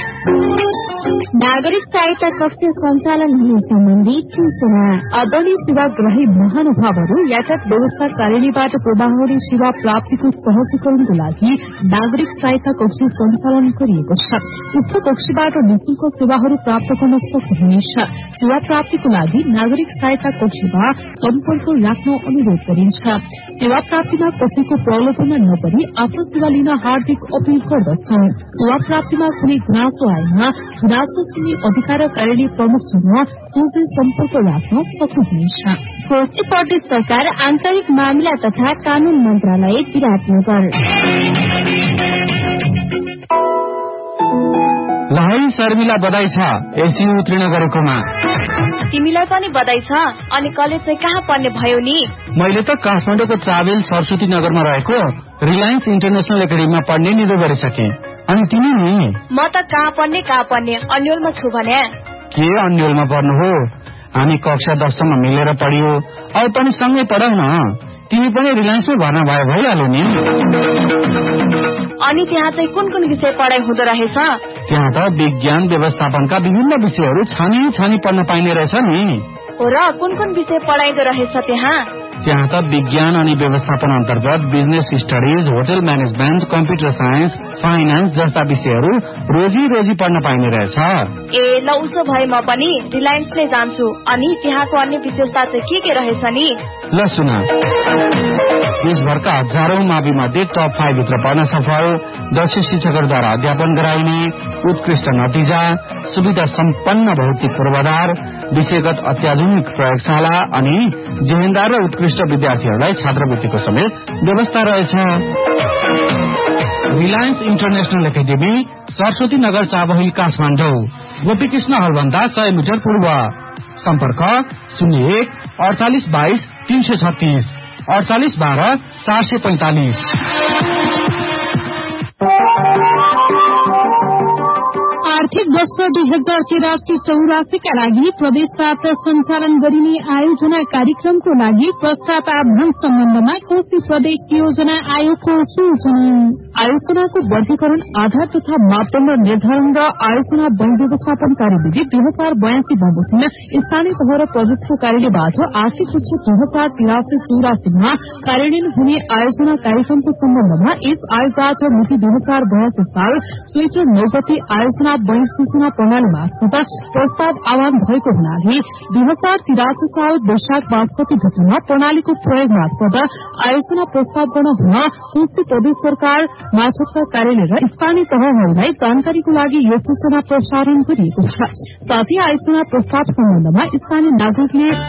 नागरिक सहायता कक्ष सञ्चालन हुने सम्बन्धी सूचना। आदरणीय सेवाग्राही महानुभावहरू यातायात व्यवस्था कार्यालयबाट प्रवाह हुने सेवा प्राप्तिको सहजीकरणको लागि नागरिक सहायता कक्ष सञ्चालन गरिएको छ। उक्त कक्षबाट निःशुल्क सेवाहरू प्राप्त गर्न सक्नुहुनेछ। सेवा प्राप्तिको लागि नागरिक सहायता कक्षमा सम्पर्क राख्न अनुरोध गरिन्छ। सेवा प्राप्तिमा कसैको प्रलोभनमा नपरी आफ्नो सेवा लिन हार्दिक अपील गर्दछौ। सेवा प्राप्तिमा कुनै गुनासो आएमा गुनासो सुन्ने अधिकार कार्यालय प्रमुखसँग सोझै सम्पर्क राख्न सक्नुहुनेछ। कोशी प्रदेश सरकार आन्तरिक मामिला तथा कानून मन्त्रालय विराटनगर। लहरी शर्मिला बधाई छ एसी उत्तीर्ण गरेकोमा। तिमीलाई पनि बधाई छ। अनि कलेज चाहिँ कहाँ पढ्ने भयो नि? मैले त काठमाडौँको ट्राभेल सरस्वती नगरमा रहेको रिलायन्स इन्टरनेशनल एकाडेमीमा पढ्ने निधो गरिसके। अनि तिमी नि? म त कहाँ पढ्ने अन्यलमा छु भने। के अन्यलमा पढ्नु हो? हामी कक्षा 10 सम्म मिलेर पढियो। अब पनि सँगै पढाउ न। तिमी पनि रिलायन्समा भर्ना भइहाल्यो नि। अनि त्यहाँ चाहिँ कुन कुन विषय पढाइ हुँदो रहेछ? त्यहाँ त विज्ञान व्यवस्थापनका विभिन्न विषयहरू छानी पढ्न पाइने रहेछ नि। हो र कुन कुन विषय पढाइदो रहेछ त्यहाँ? त्यहाँ त विज्ञान अनि व्यवस्थापन अन्तर्गत business studies, hotel management, computer science, finance जस्ता विषयहरू रोजी पढ्न पाइने रहेछ। ए ल उसो भए म पनि रिलायन्स नै जान्छु। अनि त्यहाँको अन्य विशेषता चाहिँ के रहेछ नि? ल सुन, देशभरका हजारौं मावि मध्ये टप 5 भित्र पढ्न सफल, दक्ष शिक्षकहरूद्वारा अध्यापन गराइने, उत्कृष्ट नतिजा, सुविधा सम्पन्न भौतिक पूर्वाधार, विषयगत अत्याधुनिक प्रयोगशाला अनि जेहेन्दार र उत्कृष्ट विद्यार्थीहरूलाई छात्रवृत्तिको समेत व्यवस्था रहेछ। Reliance international academy, Saraswati Nagar, Chabahil, Kathmandu. Gopikrishna हलभन्दा 100 metre पूर्व। सम्पर्क 01 48 22 336 48 12 445। आर्थिक वर्ष 2083-84 का लागि प्रदेशबाट सञ्चालन गरिने आयोजना कार्यक्रमको लागि प्रस्ताव आह्वान सम्बन्धमा कोशी प्रदेश योजना आयोगको सूचना। आयोजनाको वर्गीकरण, आधार तथा मापदण्ड निर्धारण र आयोजना वन व्यवस्थापन कार्यविधि 2082 बमोजिम स्थानीय तह र प्रदेशको कार्यालयबाट आर्थिक वर्ष 2083-84 मा कार्यान्वयन हुने आयोजना कार्यक्रमको सम्बन्धमा यस आयोगबाट मिति 2082 साल चैत्र 9 गते आयोजना सूचना प्रणाली मार्फत प्रस्ताव आह्वान भएको हुनाले 2083 साल वैशाख 5 गते भित्रमा प्रणालीको प्रयोग मार्फत आयोजना प्रस्ताव गर्न हुन कोशी प्रदेश सरकार मार्फतका कार्यालय र स्थानीय तहहरूलाई जानकारीको लागि यो सूचना प्रसारण गरिएको छ। साथै आयोजना प्रस्ताव सम्बन्धमा स्थानीय नागरिकले